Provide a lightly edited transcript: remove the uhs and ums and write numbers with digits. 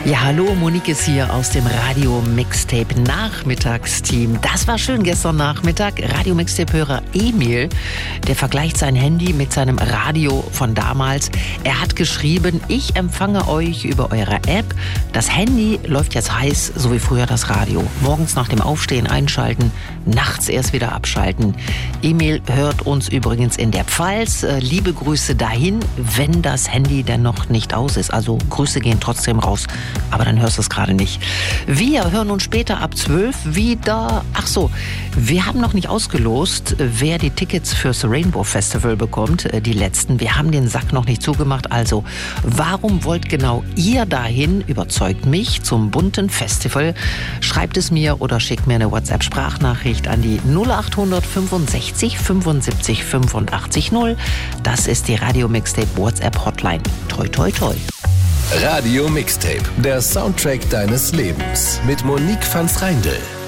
Ja, hallo, Monique ist hier aus dem Radio Mixtape Nachmittagsteam. Das war schön gestern Nachmittag. Radio Mixtape-Hörer Emil, der vergleicht sein Handy mit seinem Radio von damals. Er hat geschrieben, ich empfange euch über eure App. Das Handy läuft jetzt heiß, so wie früher das Radio. Morgens nach dem Aufstehen einschalten, nachts erst wieder abschalten. Emil hört uns übrigens in der Pfalz. Liebe Grüße dahin, wenn das Handy denn noch nicht aus ist. Also Grüße gehen trotzdem raus. Aber dann hörst du es gerade nicht. Wir hören uns später ab 12 wieder. Ach so, wir haben noch nicht ausgelost, wer die Tickets fürs Rainbow Festival bekommt. Die letzten. Wir haben den Sack noch nicht zugemacht. Also, warum wollt genau ihr dahin? Überzeugt mich zum bunten Festival. Schreibt es mir oder schickt mir eine WhatsApp-Sprachnachricht an die 0800 65 75 85 0. Das ist die Radio Mixtape WhatsApp Hotline. Toi, toi, toi. Radio Mixtape, der Soundtrack deines Lebens mit Monique van Strijndl.